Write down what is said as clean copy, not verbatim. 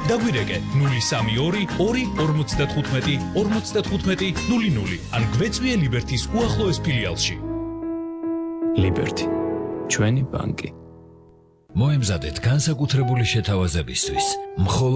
დაგვირეკე 032 2 55 00 ან გვეწვიე ლიბერთის უახლოეს ფილიალში. ლიბერთი, ჩვენი ბანკი. მოემზადეთ განსაკუთრებული შეთავაზებისთვის.